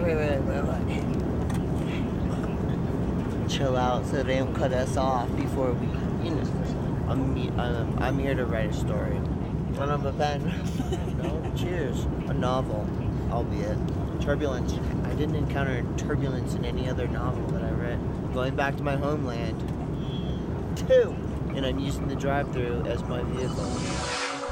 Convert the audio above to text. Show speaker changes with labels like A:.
A: Wait. Chill out so they don't cut us off before we, I'm here to write a story. I don't have a pen. No, cheers. A novel, albeit. Turbulence. I didn't encounter turbulence in any other novel that I read. Going back to my homeland. 2. And I'm using the drive-thru as my vehicle.